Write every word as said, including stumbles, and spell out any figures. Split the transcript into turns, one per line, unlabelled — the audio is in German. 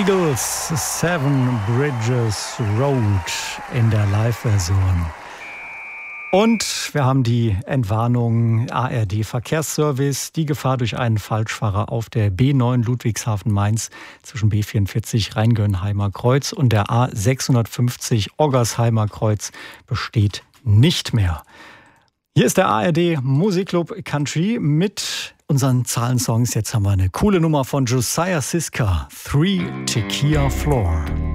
Eagles, Seven Bridges Road in der Live-Version. Und wir haben die Entwarnung A R D-Verkehrsservice. Die Gefahr durch einen Falschfahrer auf der B neun Ludwigshafen-Mainz zwischen B vierundvierzig Rheingönheimer Kreuz und der A sechshundertfünfzig Oggersheimer Kreuz besteht nicht mehr. Hier ist der A R D Musikclub Country mit unseren Zahlensongs. Jetzt haben wir eine coole Nummer von Josiah Siska, Three Tequila Floor.